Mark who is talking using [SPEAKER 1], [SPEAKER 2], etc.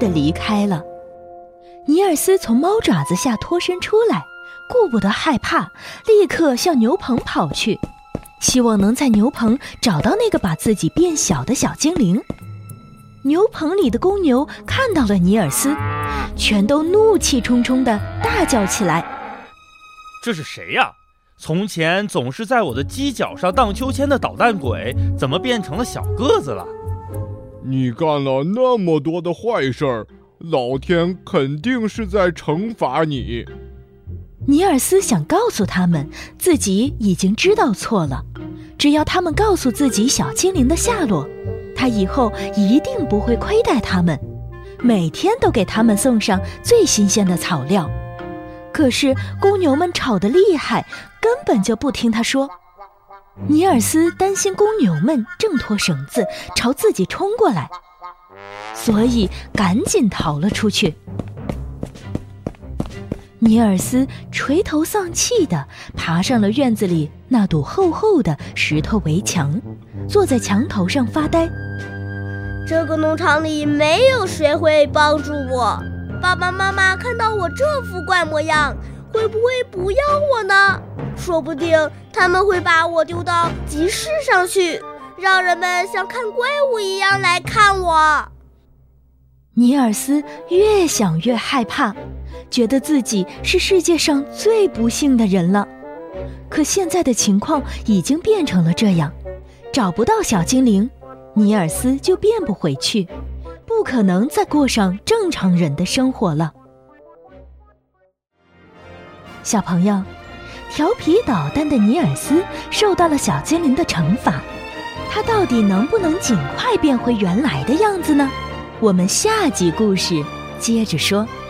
[SPEAKER 1] 地离开了。尼尔斯从猫爪子下脱身出来，顾不得害怕，立刻向牛棚跑去，希望能在牛棚找到那个把自己变小的小精灵。牛棚里的公牛看到了尼尔斯，全都怒气冲冲地大叫起来：
[SPEAKER 2] 这是谁呀？从前总是在我的犄角上荡秋千的捣蛋鬼，怎么变成了小个子了？
[SPEAKER 3] 你干了那么多的坏事儿，老天肯定是在惩罚你。
[SPEAKER 1] 尼尔斯想告诉他们，自己已经知道错了，只要他们告诉自己小精灵的下落，他以后一定不会亏待他们，每天都给他们送上最新鲜的草料。可是公牛们吵得厉害，根本就不听他说。尼尔斯担心公牛们挣脱绳子朝自己冲过来，所以赶紧逃了出去。尼尔斯垂头丧气地爬上了院子里那堵厚厚的石头围墙，坐在墙头上发呆。
[SPEAKER 4] 这个农场里没有谁会帮助我，爸爸妈妈看到我这副怪模样，会不会不要我呢？说不定他们会把我丢到集市上去，让人们像看怪物一样来看我。
[SPEAKER 1] 尼尔斯越想越害怕，觉得自己是世界上最不幸的人了。可现在的情况已经变成了这样，找不到小精灵，尼尔斯就变不回去，不可能再过上正常人的生活了。小朋友，调皮捣蛋的尼尔斯受到了小精灵的惩罚，他到底能不能尽快变回原来的样子呢？我们下集故事接着说。